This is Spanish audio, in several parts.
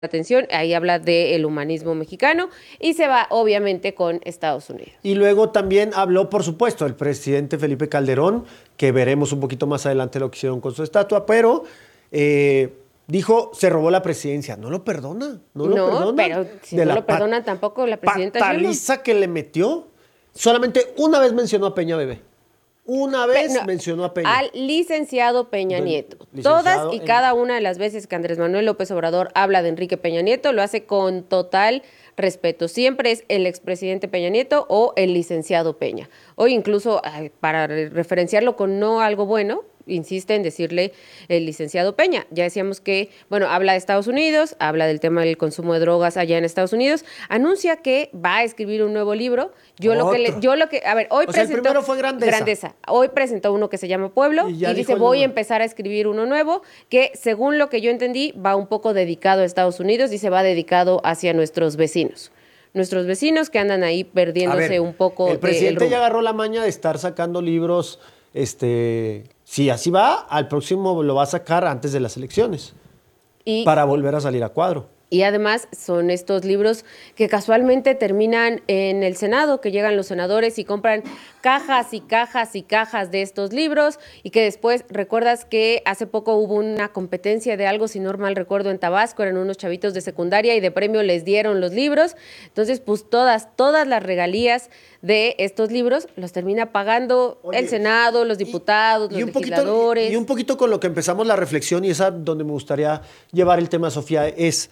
atención, ahí habla del humanismo mexicano y se va obviamente con Estados Unidos. Y luego también habló, por supuesto, el presidente Felipe Calderón, que veremos un poquito más adelante lo que hicieron con su estatua, pero dijo, se robó la presidencia. No lo perdona, no lo perdona. Pero si no lo perdonan tampoco la presidenta pataliza que le metió. Solamente una vez mencionó a Peña Bebé. Una vez mencionó a Peña. Al licenciado Peña Nieto. Todas y cada una de las veces que Andrés Manuel López Obrador habla de Enrique Peña Nieto, lo hace con total respeto. Siempre es el expresidente Peña Nieto o el licenciado Peña. O incluso, para referenciarlo con no algo bueno, insiste en decirle el licenciado Peña. Ya decíamos que, bueno, habla de Estados Unidos, habla del tema del consumo de drogas allá en Estados Unidos, anuncia que va a escribir un nuevo libro. A ver, hoy presentó, el primero fue Grandeza. Hoy presentó uno que se llama Pueblo y dice, voy a empezar a escribir uno nuevo que, según lo que yo entendí, va un poco dedicado a Estados Unidos y se va dedicado hacia nuestros vecinos. Nuestros vecinos que andan ahí perdiéndose un poco. El presidente ya agarró la maña de estar sacando libros, si así va, al próximo lo va a sacar antes de las elecciones para volver a salir a cuadro. Y además son estos libros que casualmente terminan en el Senado, que llegan los senadores y compran cajas y cajas y cajas de estos libros y que después, recuerdas que hace poco hubo una competencia de algo, si no mal recuerdo, en Tabasco, eran unos chavitos de secundaria y de premio les dieron los libros. Entonces, pues todas las regalías de estos libros los termina pagando el Senado, los diputados, los legisladores. Y un poquito con lo que empezamos la reflexión, y es a donde me gustaría llevar el tema, Sofía, es...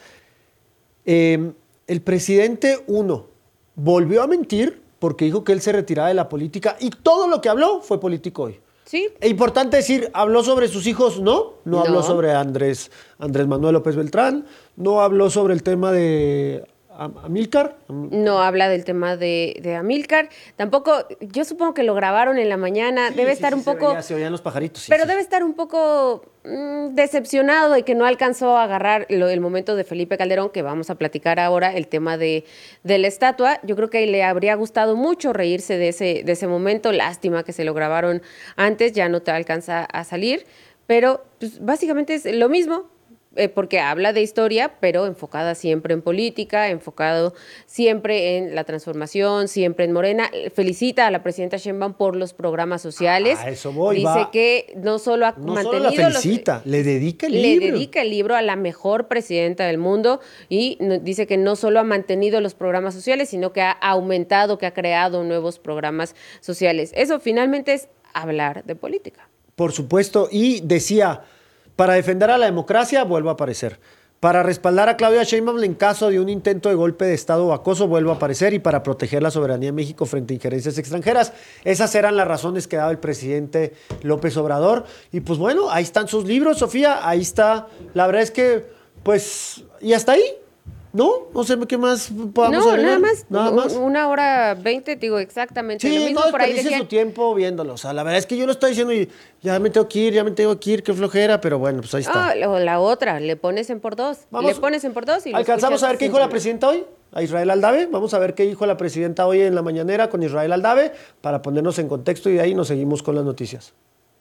el presidente, volvió a mentir porque dijo que él se retiraba de la política y todo lo que habló fue político hoy. Sí. Es importante decir, habló sobre sus hijos, no habló sobre Andrés Manuel López Beltrán, no habló sobre el tema de Amílcar. No habla del tema de Amílcar. Tampoco, yo supongo que lo grabaron en la mañana. Debe estar un poco... Se oían los pajaritos. Pero debe estar un poco decepcionado de que no alcanzó a agarrar el momento de Felipe Calderón, que vamos a platicar ahora, el tema de la estatua. Yo creo que le habría gustado mucho reírse de ese momento. Lástima que se lo grabaron antes, ya no te alcanza a salir. Pero pues, básicamente es lo mismo. Porque habla de historia, pero enfocada siempre en política, enfocado siempre en la transformación, siempre en Morena. Felicita a la presidenta Sheinbaum por los programas sociales. A eso voy. Dice que no solo ha no mantenido... Solo la felicita, le dedica el libro. Le dedica el libro a la mejor presidenta del mundo y dice que no solo ha mantenido los programas sociales, sino que ha aumentado, que ha creado nuevos programas sociales. Eso finalmente es hablar de política. Por supuesto, y decía... Para defender a la democracia, vuelvo a aparecer. Para respaldar a Claudia Sheinbaum en caso de un intento de golpe de Estado o acoso, vuelvo a aparecer. Y para proteger la soberanía de México frente a injerencias extranjeras. Esas eran las razones que daba el presidente López Obrador. Y pues bueno, ahí están sus libros, Sofía. Ahí está. La verdad es que, pues, y hasta ahí. No sé qué más podamos agregar. Nada más. 1:20, digo exactamente lo mismo. No por ahí desperdicie su tiempo viéndolo. O sea, la verdad es que yo lo estoy diciendo y ya me tengo que ir, qué flojera, pero bueno, pues ahí está. La otra, le pones en por dos. Le pones en por dos y ¿alcanzamos a ver qué dijo la presidenta hoy? A Israel Aldave. Vamos a ver qué dijo la presidenta hoy en la mañanera con Israel Aldave para ponernos en contexto y de ahí nos seguimos con las noticias.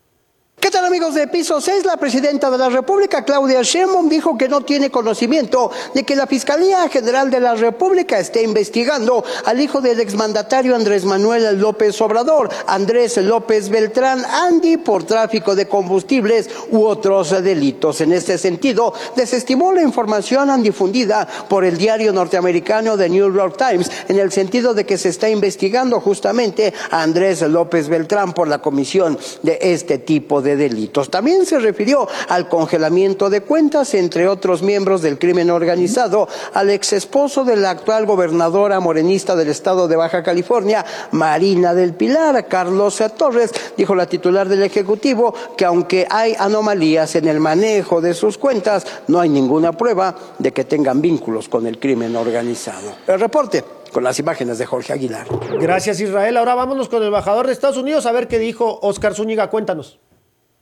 ¿Qué tal, amigos de Piso 6? La presidenta de la República, Claudia Sheinbaum, dijo que no tiene conocimiento de que la Fiscalía General de la República esté investigando al hijo del exmandatario Andrés Manuel López Obrador, Andrés López Beltrán, Andy, por tráfico de combustibles u otros delitos. En este sentido, desestimó la información difundida por el diario norteamericano The New York Times, en el sentido de que se está investigando justamente a Andrés López Beltrán por la comisión de este tipo de delitos. También se refirió al congelamiento de cuentas, entre otros miembros del crimen organizado, al exesposo de la actual gobernadora morenista del estado de Baja California, Marina del Pilar, Carlos Torres. Dijo la titular del Ejecutivo que aunque hay anomalías en el manejo de sus cuentas, no hay ninguna prueba de que tengan vínculos con el crimen organizado. El reporte con las imágenes de Jorge Aguilar. Gracias, Israel. Ahora vámonos con el embajador de Estados Unidos a ver qué dijo Óscar Zúñiga. Cuéntanos.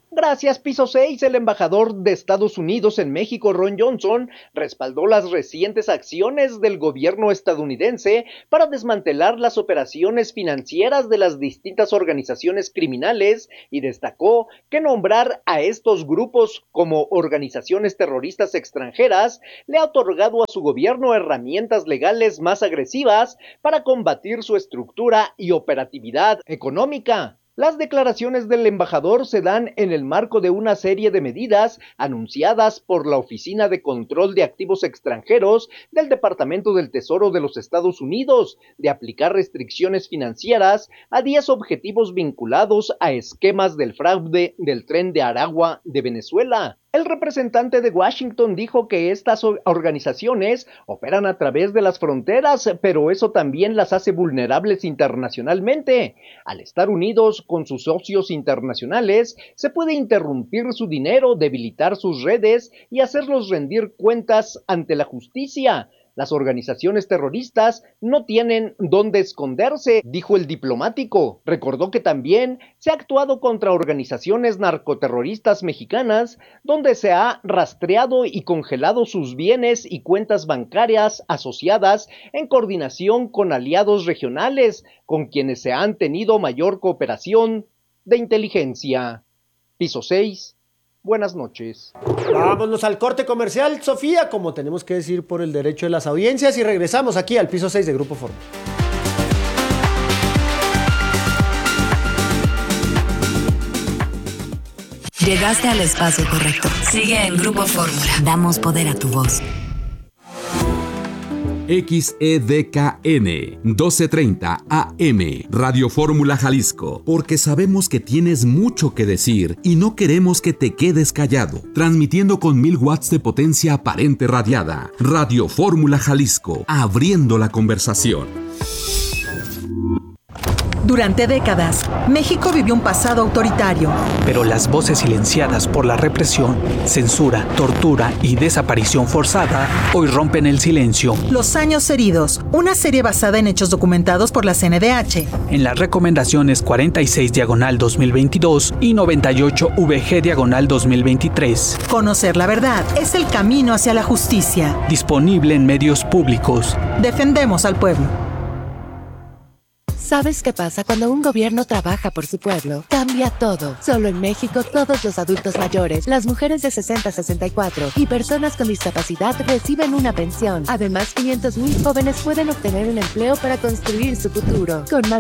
Gracias, piso 6. El embajador de Estados Unidos en México, Ron Johnson, respaldó las recientes acciones del gobierno estadounidense para desmantelar las operaciones financieras de las distintas organizaciones criminales y destacó que nombrar a estos grupos como organizaciones terroristas extranjeras le ha otorgado a su gobierno herramientas legales más agresivas para combatir su estructura y operatividad económica. Las declaraciones del embajador se dan en el marco de una serie de medidas anunciadas por la Oficina de Control de Activos Extranjeros del Departamento del Tesoro de los Estados Unidos, de aplicar restricciones financieras a 10 objetivos vinculados a esquemas del fraude del Tren de Aragua de Venezuela. El representante de Washington dijo que estas organizaciones operan a través de las fronteras, pero eso también las hace vulnerables internacionalmente. Al estar unidos con sus socios internacionales, se puede interrumpir su dinero, debilitar sus redes y hacerlos rendir cuentas ante la justicia. Las organizaciones terroristas no tienen dónde esconderse, dijo el diplomático. Recordó que también se ha actuado contra organizaciones narcoterroristas mexicanas, donde se ha rastreado y congelado sus bienes y cuentas bancarias asociadas en coordinación con aliados regionales, con quienes se han tenido mayor cooperación de inteligencia. Piso 6. Buenas noches. Vámonos al corte comercial, Sofía, como tenemos que decir por el derecho de las audiencias, y regresamos aquí al piso 6 de Grupo Fórmula. Llegaste al espacio correcto. Sigue en Grupo Fórmula. Damos poder a tu voz. XEDKN 1230 AM Radio Fórmula Jalisco, porque sabemos que tienes mucho que decir y no queremos que te quedes callado. Transmitiendo con 1000 watts de potencia aparente radiada. Radio Fórmula Jalisco, abriendo la conversación. Durante décadas, México vivió un pasado autoritario. Pero las voces silenciadas por la represión, censura, tortura y desaparición forzada hoy rompen el silencio. Los años heridos, una serie basada en hechos documentados por la CNDH. En las recomendaciones 46/2022 y 98VG/2023. Conocer la verdad es el camino hacia la justicia. Disponible en medios públicos. Defendemos al pueblo. ¿Sabes qué pasa cuando un gobierno trabaja por su pueblo? Cambia todo. Solo en México, todos los adultos mayores, las mujeres de 60 a 64 y personas con discapacidad reciben una pensión. Además, 500,000 jóvenes pueden obtener un empleo para construir su futuro. Con más